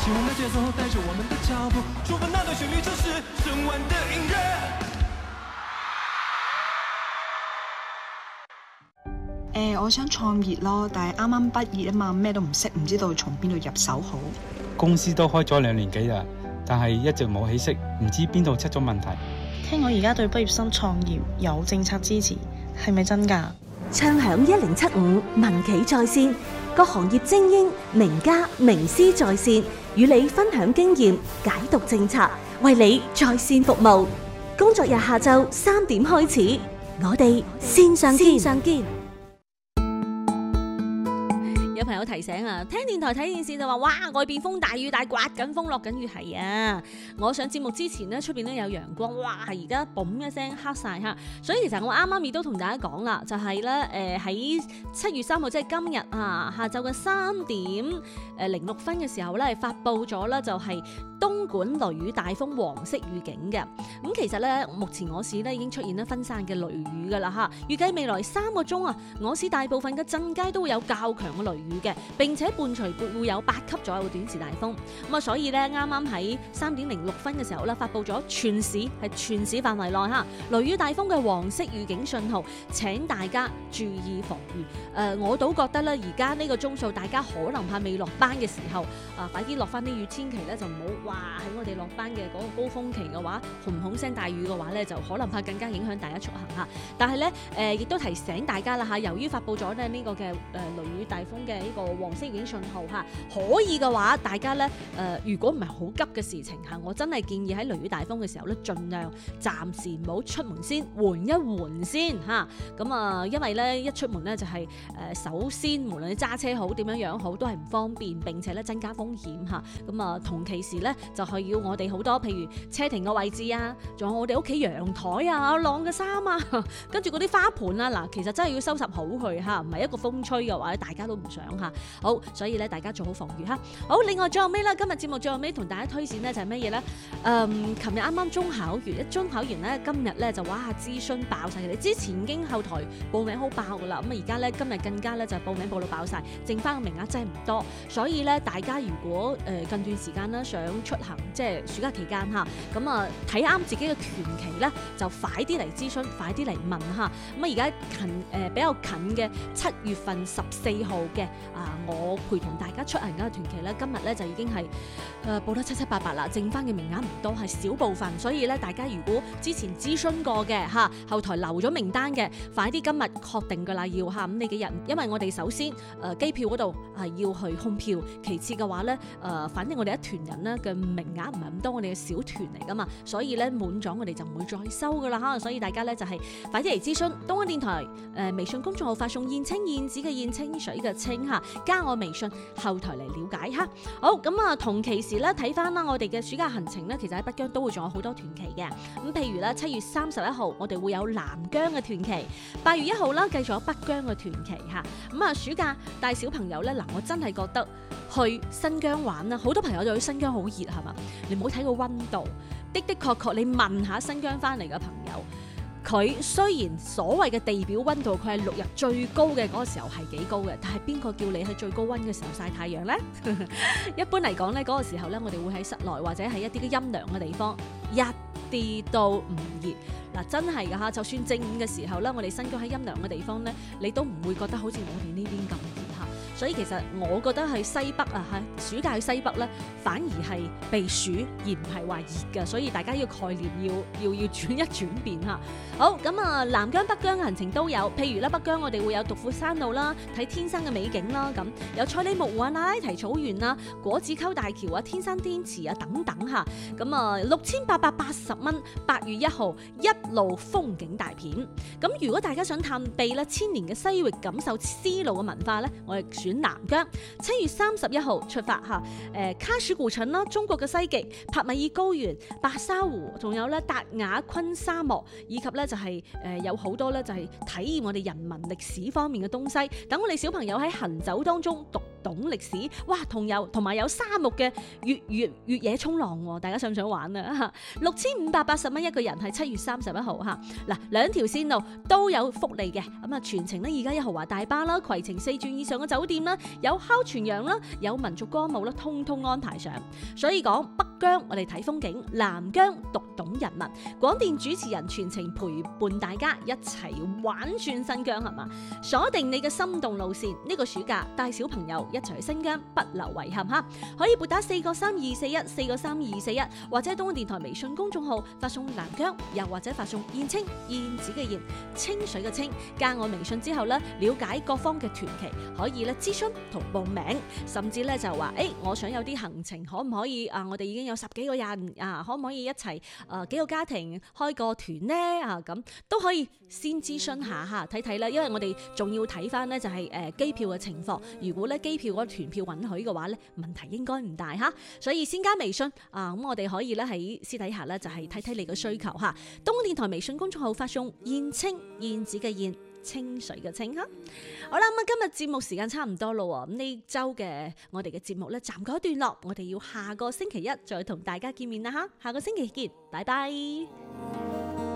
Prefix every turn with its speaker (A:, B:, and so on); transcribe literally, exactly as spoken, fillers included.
A: 起舞的节奏带着我們的腳步，觸碰那段旋律，就是聲玩的音樂。
B: 誒、呃，我想創業咯，但係啱啱畢業啊嘛，咩都唔識，唔知道從邊度入手好。
C: 公司都開咗兩年幾啦，但係一直冇起色，唔知邊度出咗問題。
D: 聽講而家對畢業生創業有政策支持，係咪真㗎？
E: 暢享一零七五民企在線，各行業精英、名家、名師在線，與你分享經驗，解讀政策，為你在線服務。工作日下晝三點開始，我哋線上見。線上見。
F: 有朋友提醒啊，聽電台睇電視就話哇，外邊風大雨大，刮緊風落緊雨。係啊，我上節目之前呢，出邊都有陽光，哇！而家嘣一聲黑晒嚇，所以其實我啱啱亦都同大家講啦，就係咧誒喺七月三號即係今日啊，下晝嘅三點誒零六分嘅時候咧，發布咗啦，就係東莞雷雨大風黃色預警嘅。咁其實咧，目前我市咧已經出現咗分散嘅雷雨㗎啦嚇，預計未來三個鐘啊，我市大部分嘅鎮街都會有較強嘅雷雨嘅，並且伴隨會有八級左右嘅短時大風。咁啊，所以咧啱啱喺三點零六分嘅時候咧，發布咗全市係全市範圍內嚇雷雨大風嘅黃色預警信號，請大家注意防禦。誒、呃，我倒覺得咧，而家呢個鐘數，大家可能怕未落班嘅時候啊，快啲落翻啲雨，千祈咧就唔好話喺我哋落班嘅嗰個高峰期嘅話，轟轟聲大雨嘅話咧，就可能怕更加影響大家出行嚇。但係咧誒，亦、呃、都提醒大家啦嚇，由於發布咗咧呢個嘅誒雷雨大風嘅呢個黃色預警信號嚇，可以嘅話，大家咧誒、呃，如果唔係好急嘅事情嚇，我真係建議喺雷雨大風嘅時候咧，盡量暫時唔好出門先，緩一緩先嚇。咁啊，因為咧一出門咧就係、是、誒、呃，首先無論你揸車好點樣樣好，都係唔方便，並且咧增加風險嚇。咁啊，同期時咧就係、是、要我哋好多譬如車停嘅位置啊，仲有我哋屋企陽台啊、晾嘅衫啊，跟住嗰啲花盆啊，嗱，其實真係要收拾好佢嚇，唔係一個風吹嘅話，大家都唔想嚇。好，所以咧大家做好防禦嚇。好，另外最後尾啦，今日節目最後尾同大家推薦呢就係乜嘢咧？誒，琴日啱啱中考完，一中考完咧，今日咧就哇諮詢爆晒嘅，你之前已經後台報名好爆噶啦，咁啊而家咧今日更加咧就報名報到爆晒，剩翻嘅名額真係唔多，所以咧大家如果誒、呃、近段時間咧想出行，即係暑假期間嚇，咁啊睇啱自己嘅團期咧，就快啲嚟諮詢，快啲嚟問嚇。咁啊而家近誒、呃、比較近嘅七月份十四號嘅啊，我陪同大家出行嘅團期咧，今日咧就已經係誒、呃、報得七七八八啦，剩翻嘅名額唔多，係少部分，所以咧大家如果之前諮詢過嘅嚇，後台留咗名單嘅，快啲今日確定㗎啦，要嚇咁你嘅人，因為我哋首先誒、呃、機票嗰度係要去空票，其次嘅話咧誒、呃，反正我哋一團人咧嘅名額唔係咁多，我哋嘅小團嚟㗎嘛，所以咧滿咗我哋就唔會再收㗎啦嚇，所以大家咧就係、是、快啲嚟諮詢東安電台誒、呃、微信公眾號發送燕青燕子嘅燕清水嘅清嚇，加我微信後台嚟了解嚇。好咁啊，同期時咧睇翻啦，我哋嘅暑假行程咧，其實喺北疆都會仲有好多團期嘅。咁譬如咧，七月三十一號我哋會有南疆嘅團期，八月一號啦繼續有北疆嘅團期嚇。咁啊，暑假帶小朋友咧，嗱我真係覺得去新疆玩啦，好多朋友就去新疆好熱係嘛？你唔好睇個溫度，的的確確你問下新疆翻嚟嘅朋友。佢雖然所謂嘅地表溫度，佢係六日最高嘅嗰個時候係幾高嘅，但係邊個叫你喺最高溫嘅時候曬太陽呢？一般嚟講呢，嗰個時候呢，我哋會喺室內或者係一啲嘅陰涼嘅地方，一啲都唔熱。嗱，真係㗎嚇，就算正午嘅時候呢，我哋新疆喺陰涼嘅地方呢，你都唔會覺得好似我哋呢邊咁熱嚇。所以其實我覺得係西北啊，喺暑假去西北咧，反而係避暑而唔係話熱嘅，所以大家呢個概念要要要轉一轉變嚇。好咁啊，南疆北疆嘅行程都有，譬如咧北疆我哋會有獨庫山路啦，睇天生嘅美景啦，咁有賽里木湖啊、那拉提草原啊、果子溝大橋啊、天山天池啊等等嚇。咁啊，六千八百八十蚊，八月一號一路風景大片。咁如果大家想探秘咧千年嘅西域，感受絲路嘅文化咧，我哋選南疆。七月三十一號出發嚇，誒喀什古城啦，中國嘅西極、帕米爾高原、白沙湖，仲有咧達雅昆沙漠，以及咧就係誒有好多咧就係體驗我哋人文歷史方面嘅東西。等我哋小朋友喺行走當中讀懂歷史，哇，同有同埋有沙漠嘅越越越野衝浪喎，大家想唔想玩啊？六千五百八十蚊一個人，係七月三十一號嚇。嗱，兩條線路都有福利嘅，咁啊全程咧而家有豪華大巴啦、攜程四鑽以上嘅酒店啦、有烤全羊啦、有民族歌舞啦，通通安排上。所以講北疆我哋睇風景，南疆讀懂人民。廣電主持人全程陪伴大家一齊玩轉新疆，係嘛？鎖定你嘅心動路線，呢個暑假帶小朋友一齊去新疆，不留遺憾哈！可以撥打四個三二四一四個三二四一，或者東方電台微信公眾號發送南疆，又或者發送燕青燕子嘅燕清水嘅清，加我微信之後咧，了解各方嘅團期，可以咧諮詢同報名，甚至咧就話誒、欸，我想有啲行程，可唔可以啊？我哋已經有十幾個人啊，可唔可以一齊啊幾個家庭開個團呢？啊，咁都可以先諮詢下嚇，睇睇啦，因為我哋仲要睇翻呢就係誒機票嘅情況。如果咧機票嗰個團票允許嘅話咧，問題應該唔大嚇。所以先加微信啊，咁我哋可以咧喺私底下咧就係睇睇你嘅需求嚇。東方電台微信公眾號發送燕青燕子嘅燕清水嘅清嚇。好啦，咁啊今日節目時間差唔多咯喎，咁呢週嘅我哋嘅節目咧暫告一段落，我哋要下個星期一再同大家見面啦嚇。下個星期見，拜拜。